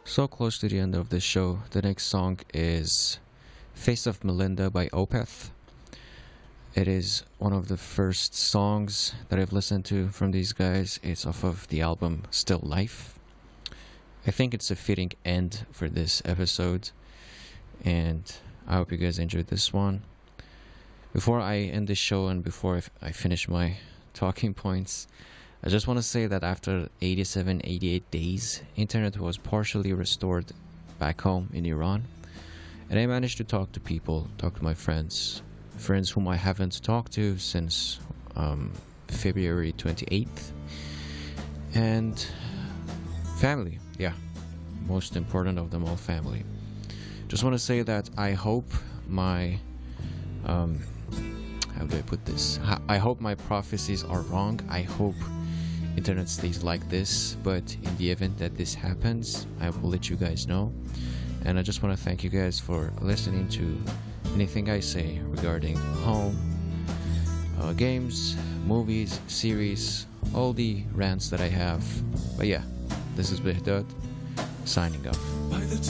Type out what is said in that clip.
So close to the end of the show. The next song is Face of Melinda by Opeth. It is one of the first songs that I've listened to from these guys. It's off of the album Still Life. I think it's a fitting end for this episode, and I hope you guys enjoyed this one. Before I end the show and before I finish my talking points, I just want to say that after 88 days, internet was partially restored back home in Iran, and I managed to talk to people, talk to my friends whom I haven't talked to since February 28th, and family, yeah, most important of them all, family. Just want to say that I hope my how do I put this? I hope my prophecies are wrong. I hope internet stays like this, but in the event that this happens, I will let you guys know. And I just want to thank you guys for listening to anything I say regarding home, games, movies, series, all the rants that I have. But yeah, this is Behdad signing off.